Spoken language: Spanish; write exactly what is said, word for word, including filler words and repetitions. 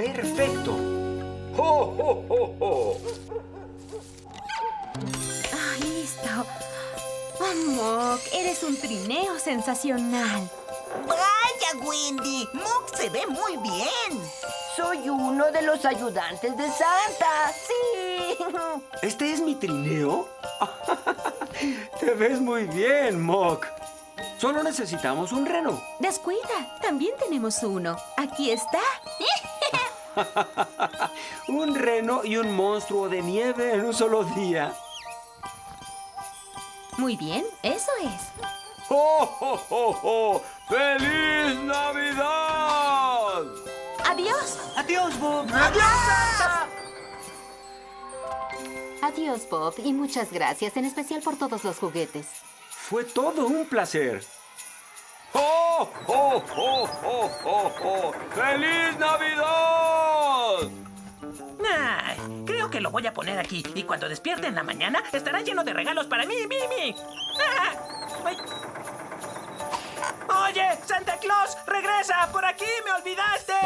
¡Perfecto! ¡Ho, ho, ho, ho! Ah, listo. Oh, Mok, eres un trineo sensacional. ¡Vaya, Wendy! Mok se ve muy bien. Soy uno de los ayudantes de Santa. ¡Sí! ¿Este es mi trineo? Te ves muy bien, Mok. Solo necesitamos un reno. Descuida, también tenemos uno. Aquí está. Un reno y un monstruo de nieve en un solo día. Muy bien, eso es. ¡Oh, oh, oh, oh! ¡Feliz Navidad! Adiós. ¡Adiós, Bob! Adiós, Bob, y muchas gracias, en especial por todos los juguetes. Fue todo un placer. ¡Oh, oh, oh, oh, oh, oh! ¡Feliz Navidad! Ay, creo que lo voy a poner aquí. Y cuando despierte en la mañana, estará lleno de regalos para mí, Mimi. Ah, ay. Oye, Santa Claus, regresa. Por aquí me olvidaste.